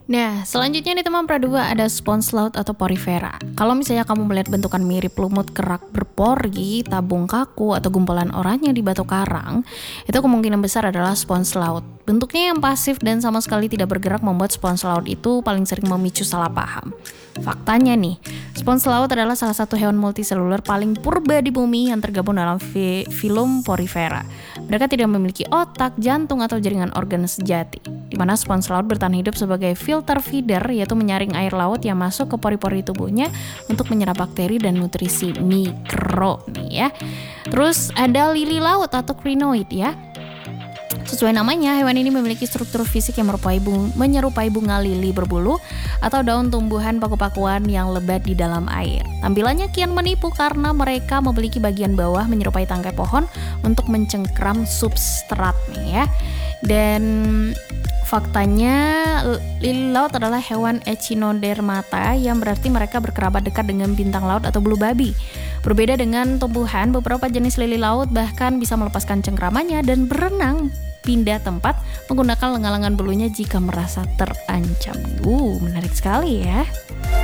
Nah, selanjutnya nih teman pradua ada spons laut atau porifera. Kalau misalnya kamu melihat bentukan mirip lumut kerak berpori, tabung kaku, atau gumpalan oranye di batu karang, itu kemungkinan besar adalah spons laut. Bentuknya yang pasif dan sama sekali tidak bergerak membuat spons laut itu paling sering memicu salah paham. Faktanya nih, spons laut adalah salah satu hewan multiseluler paling purba di bumi yang tergabung dalam filum porifera. Mereka tidak memiliki otak, jantung, atau jaringan organ sejati, di mana spons laut bertahan hidup sebagai filter feeder, yaitu menyaring air laut yang masuk ke pori-pori tubuhnya untuk menyerap bakteri dan nutrisi mikro nih ya. Terus ada lili laut atau crinoid ya. Sesuai namanya, hewan ini memiliki struktur fisik yang menyerupai bunga lili berbulu atau daun tumbuhan paku-pakuan yang lebat di dalam air. Tampilannya kian menipu karena mereka memiliki bagian bawah menyerupai tangkai pohon untuk mencengkram substrat nih ya. Dan faktanya, lili laut adalah hewan echinodermata yang berarti mereka berkerabat dekat dengan bintang laut atau bulu babi. Berbeda dengan tumbuhan, beberapa jenis lili laut bahkan bisa melepaskan cengkramannya dan berenang pindah tempat menggunakan lengan-lengan bulunya jika merasa terancam. Menarik sekali ya.